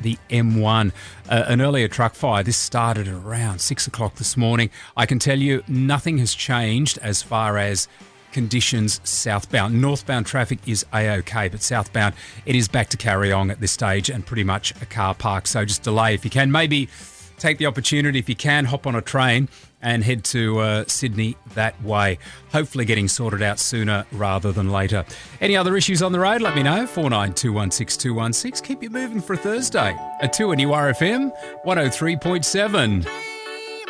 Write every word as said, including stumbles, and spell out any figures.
the M one. Uh, an earlier truck fire. This started at around six o'clock this morning. I can tell you nothing has changed as far as conditions southbound. Northbound traffic is A-OK, but southbound it is back to carry on at this stage and pretty much a car park. So just delay if you can. Maybe take the opportunity, if you can, hop on a train and head to uh, Sydney that way. Hopefully getting sorted out sooner rather than later. Any other issues on the road, let me know. four nine two one six two one six. Keep you moving for a Thursday. A two and U R F M one oh three point seven.